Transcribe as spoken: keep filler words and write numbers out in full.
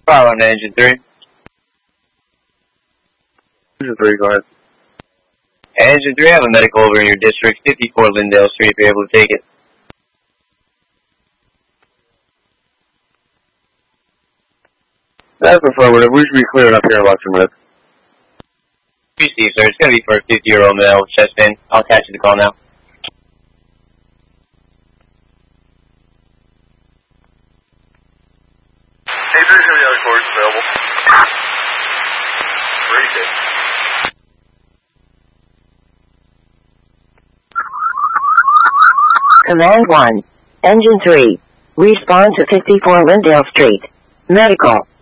File on engine three. Engine three, go ahead. Engine three, I have a medical over in your district, fifty-four Lindale Street, if you're able to take it. That's affirmative. We should be clearing up here in about two minutes. Receive, sir. It's going to be for a fifty-year-old male with chest pain. I'll attach you the call now. Hey, there's going to be other cars available. Great. Command one. Engine three. Respond to fifty-four Lindale Street. Medical.